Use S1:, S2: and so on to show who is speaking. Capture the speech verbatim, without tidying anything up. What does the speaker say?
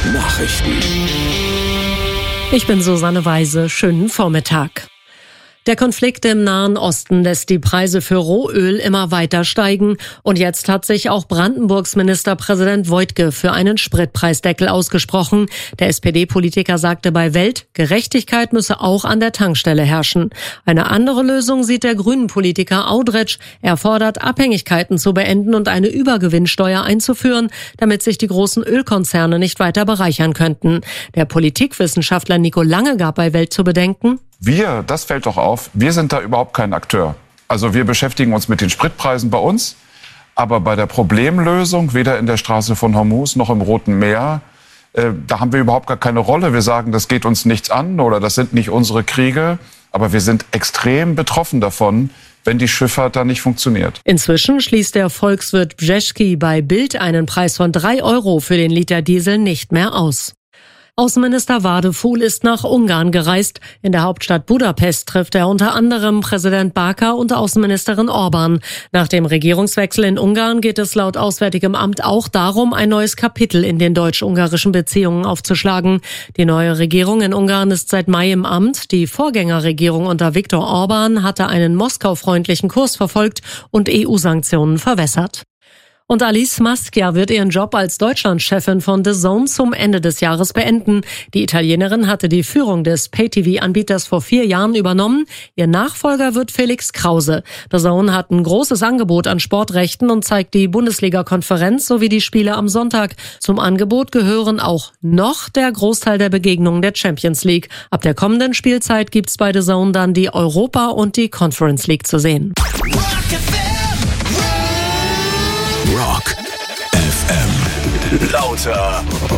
S1: Nachrichten.
S2: Ich bin Susanne Weise. Schönen Vormittag. Der Konflikt im Nahen Osten lässt die Preise für Rohöl immer weiter steigen. Und jetzt hat sich auch Brandenburgs Ministerpräsident Woidke für einen Spritpreisdeckel ausgesprochen. Der S P D-Politiker sagte bei Welt, Gerechtigkeit müsse auch an der Tankstelle herrschen. Eine andere Lösung sieht der Grünen-Politiker Audretsch. Er fordert, Abhängigkeiten zu beenden und eine Übergewinnsteuer einzuführen, damit sich die großen Ölkonzerne nicht weiter bereichern könnten. Der Politikwissenschaftler Nico Lange gab bei Welt zu bedenken:
S3: Wir, das fällt doch auf, wir sind da überhaupt kein Akteur. Also wir beschäftigen uns mit den Spritpreisen bei uns, aber bei der Problemlösung, weder in der Straße von Hormuz noch im Roten Meer, äh, da haben wir überhaupt gar keine Rolle. Wir sagen, das geht uns nichts an oder das sind nicht unsere Kriege, aber wir sind extrem betroffen davon, wenn die Schifffahrt da nicht funktioniert.
S2: Inzwischen schließt der Volkswirt Brzezki bei Bild einen Preis von drei Euro für den Liter Diesel nicht mehr aus. Außenminister Várhelyi ist nach Ungarn gereist. In der Hauptstadt Budapest trifft er unter anderem Präsident Báka und Außenministerin Orbán. Nach dem Regierungswechsel in Ungarn geht es laut Auswärtigem Amt auch darum, ein neues Kapitel in den deutsch-ungarischen Beziehungen aufzuschlagen. Die neue Regierung in Ungarn ist seit Mai im Amt. Die Vorgängerregierung unter Viktor Orbán hatte einen moskaufreundlichen Kurs verfolgt und E U-Sanktionen verwässert. Und Alice Maschia wird ihren Job als Deutschlandchefin von D A Z N zum Ende des Jahres beenden. Die Italienerin hatte die Führung des Pay-T V-Anbieters vor vier Jahren übernommen. Ihr Nachfolger wird Felix Krause. D A Z N hat ein großes Angebot an Sportrechten und zeigt die Bundesliga-Konferenz sowie die Spiele am Sonntag. Zum Angebot gehören auch noch der Großteil der Begegnungen der Champions League. Ab der kommenden Spielzeit gibt's bei D A Z N dann die Europa- und die Conference League zu sehen.
S1: Rock F M. Lauter